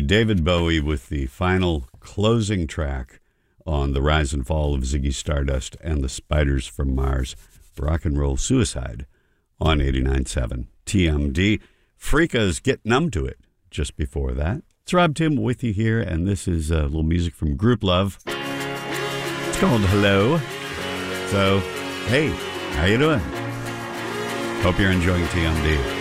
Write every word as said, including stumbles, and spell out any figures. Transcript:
David Bowie with the final closing track on the rise and fall of Ziggy Stardust and the Spiders from Mars, Rock and Roll Suicide, on eighty-nine point seven T M D. Freeka's Get Numb to It just before that. It's Rob Tim with you here, and this is a little music from Group Love. It's called Hello. So, hey, how you doing? Hope you're enjoying T M D.